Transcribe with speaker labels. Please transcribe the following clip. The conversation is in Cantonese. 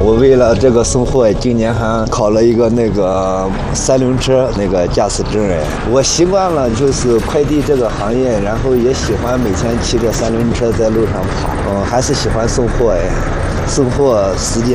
Speaker 1: 我为了这个送货，今年还考了一个那个三轮车那个驾驶证哎。我习惯了就是快递这个行业，然后也喜欢每天骑着三轮车在路上跑，还是喜欢送货哎，送货时间。